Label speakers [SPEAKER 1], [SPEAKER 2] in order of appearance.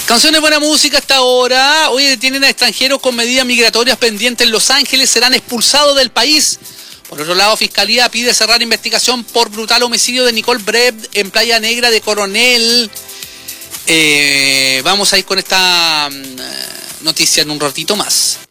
[SPEAKER 1] Canciones, buena música hasta ahora. Hoy detienen a extranjeros con medidas migratorias pendientes en Los Ángeles, serán expulsados del país. Por otro lado, Fiscalía pide cerrar investigación por brutal homicidio de Nicole Breb en Playa Negra de Coronel. Vamos a ir con esta noticia en un ratito más.